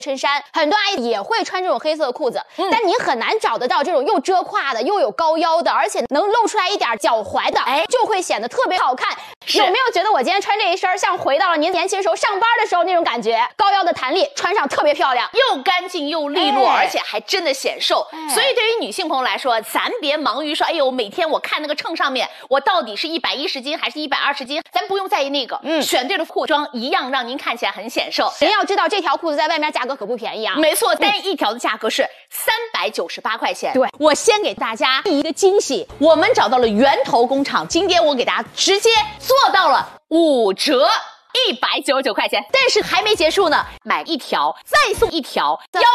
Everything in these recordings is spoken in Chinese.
衬衫，很多阿姨也会穿这种黑色的裤子，但你很难找得到这种又遮胯的，又有高腰的，而且能露出来一点脚踝的，就会显得特别好看。有没有觉得我今天穿这一身像回到了您年轻时候上班的时候那种感觉？高腰的弹力穿上特别漂亮， 又干净又利落，而且还真的显瘦。所以对于女性朋友来说，咱别忙于说，哎呦，每天我看那个秤上面，我到底是110斤还是120斤，咱不用在意那个，选对了裤装一样让您看起来很显瘦。 您要知道这条裤子在外面价格可不便宜啊， 没错，单一条的价格是398块钱。 对， 我先给大家一个惊喜，我们找到了源头工厂，今天我给大家直接做到了5折。199块钱，但是还没结束呢，买一条再送一条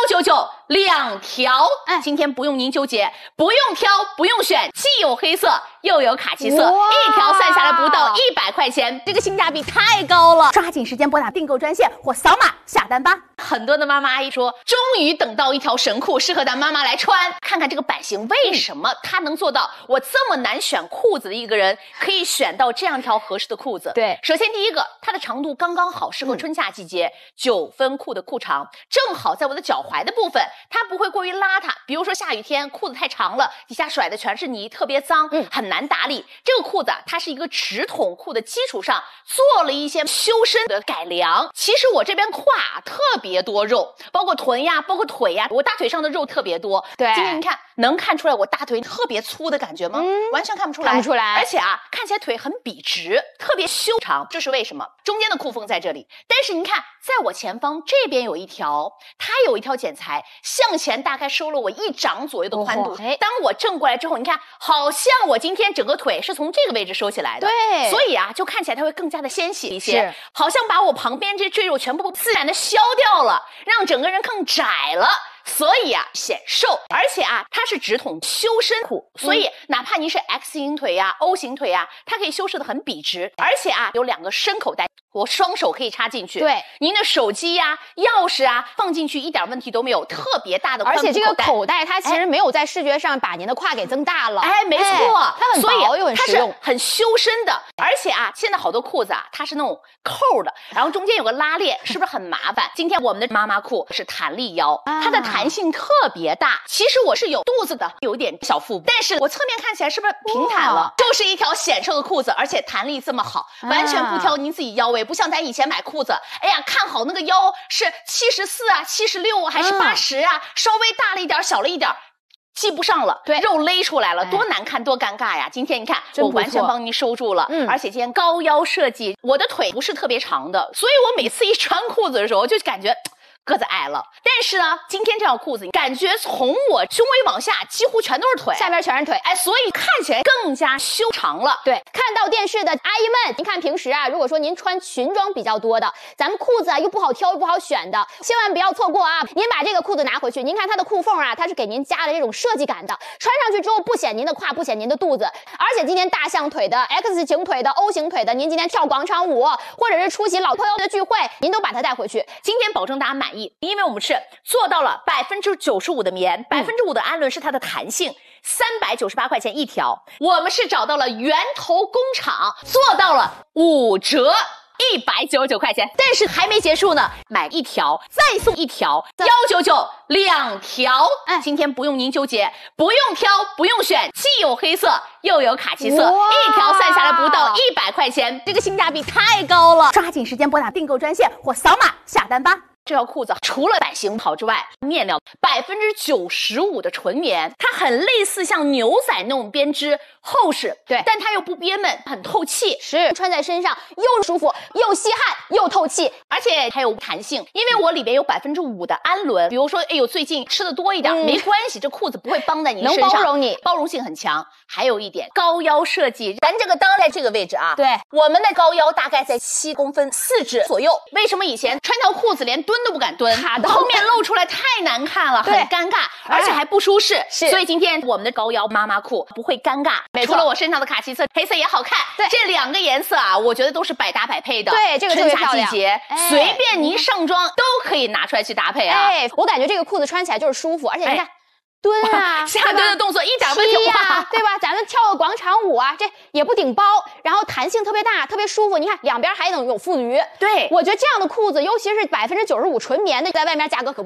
，199，2条。今天不用您纠结，不用挑，不用选，既有黑色又有卡其色，一条算下来不到100块钱，这个性价比太高了。抓紧时间拨打订购专线或扫码下单吧。很多的妈妈阿姨说，终于等到一条神裤适合咱妈妈来穿，看看这个版型为什么它能做到我这么难选裤子的一个人可以选到这样条合适的裤子。 对， 首先第一个，它的长度刚刚好，适合春夏季节，9分裤的裤长正好在我的脚踝的部分，它不会过于邋遢。比如说下雨天裤子太长了，底下甩的全是泥，特别脏，很难打理。这个裤子它是一个直筒裤的基础上做了一些修身的改良。其实我这边胯特别多肉，包括臀呀，包括腿呀，我大腿上的肉特别多。 对， 今天你看能看出来我大腿特别粗的感觉吗？完全看不出来， 看不出来。 而且啊，看起来腿很笔直，特别修长。这是为什么？中间的裤缝在这里，但是你看，在我前方这边有一条，它有一条剪裁，向前大概收了我1掌左右的宽度。当我正过来之后，你看，好像我今天整个腿是从这个位置收起来的。 对， 所以啊，就看起来它会更加的纤细一些，好像把我旁边这赘肉全部自然的削掉了，让整个人更窄了。所以啊，显瘦，而且啊，它是直筒修身裤，所以哪怕您是 X 型腿呀、O 型腿呀，它可以修饰的很笔直，而且啊，有2个深口袋，我双手可以插进去。 对， 您的手机呀、钥匙啊放进去一点问题都没有，特别大的宽而且这个口袋它其实没有在视觉上把您的胯给增大了。 没错， 它很薄又很实用， 它是很修身的。而且啊，现在好多裤子啊，它是那种扣的，然后中间有个拉链，是不是很麻烦？今天我们的妈妈裤是弹力腰，它的弹性特别大。其实我是有肚子的，有一点小腹部，但是我侧面看起来是不是平坦了？就是一条显瘦的裤子，而且弹力这么好，完全不挑您自己腰围，不像咱以前买裤子，哎呀，看好那个腰是74啊、76啊，还是80啊，稍微大了一点，小了一点。系不上了，对，肉勒出来了，多难看，多尴尬呀！今天你看，我完全帮您收住了，而且今天高腰设计，我的腿不是特别长的，所以我每次一穿裤子的时候就感觉个子矮了。但是呢，今天这条裤子感觉从我胸围往下几乎全都是腿， 下边全是腿， 所以看起来更加修长了。 对，看到电视的阿姨们，您看平时啊，如果说您穿裙装比较多的，咱们裤子啊又不好挑又不好选的，千万不要错过啊！您把这个裤子拿回去，您看它的裤缝啊，它是给您加了这种设计感的，穿上去之后不显您的胯，不显您的肚子，而且今天大象腿的、X 型腿的、O 型腿的，您今天跳广场舞或者是出席老朋友的聚会，您都把它带回去， 今天保证大家满意，因为我们是做到了95%的棉，5%的氨纶是它的弹性，398块钱一条。我们是找到了源头工厂，做到了5折。199块钱，但是还没结束呢，买一条再送一条，199，2条。今天不用您纠结，不用挑，不用选，既有黑色又有卡其色，一条算下来不到100块钱，这个性价比太高了。抓紧时间拨打订购专线或扫码下单吧。这条裤子除了版型好之外，面料95%的纯棉，它很类似像牛仔那种编织，厚实，对，但它又不憋闷，很透气， 是穿在身上又舒服又吸汗又透气， 而且还有弹性，因为我里边有5%的氨纶。比如说，哎呦，最近吃的多一点，没关系，这裤子不会绑在你身上， 能包容你， 包容性很强。还有一点，高腰设计，咱这个裆在这个位置啊， 对， 我们的高腰大概在7公分4指左右。为什么以前穿条裤子连蹲都不敢蹲，后面露出来太难看了，很尴尬，而且还不舒适。所以今天我们的高腰妈妈裤不会尴尬，除了我身上的卡其色，黑色也好看。对，这2个颜色啊，我觉得都是百搭百配的。 对，这个春夏季节随便您上妆都可以拿出来去搭配啊。 我感觉这个裤子穿起来就是舒服，而且你看。 蹲啊， 下蹲的动作一点问题啊，对吧？咱们跳个广场舞啊，这也不顶包，然后弹性特别大，特别舒服。你看两边还能有副驴。 对， 我觉得这样的裤子，尤其是95%纯棉的，在外面价格可